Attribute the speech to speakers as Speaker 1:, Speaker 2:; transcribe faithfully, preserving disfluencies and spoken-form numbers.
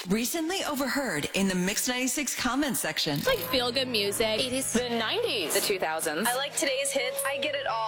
Speaker 1: Recently overheard in the Mix ninety-six comments section.
Speaker 2: It's like feel-good music.
Speaker 3: eighties.
Speaker 4: The nineties.
Speaker 3: The two thousands.
Speaker 4: I like today's hits. I get it all.